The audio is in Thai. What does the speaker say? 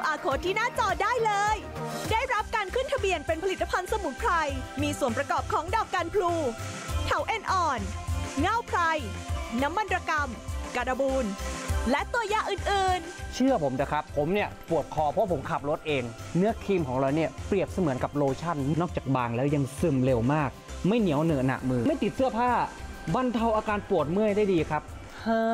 QR Code ที่หน้าจอได้เลย ได้รับการขึ้นทะเบียนเป็นผลิตภัณฑ์สมุนไพร มีส่วนประกอบของดอกกันพลูเถาเอ็นอ่อนเง่าไพร น้ำมันระกำกระบูนและตัวยาอื่นๆเชื่อผมนะครับผมเนี่ยปวดคอเพราะผมขับรถเองเนื้อครีมของเราเนี่ยเปรียบเสมือนกับโลชั่นนอกจากบางแล้วยังซึมเร็วมากไม่เหนียวเหนอะหนะมือไม่ติดเสื้อผ้าบรรเทาอาการปวดเมื่อยได้ดีครับ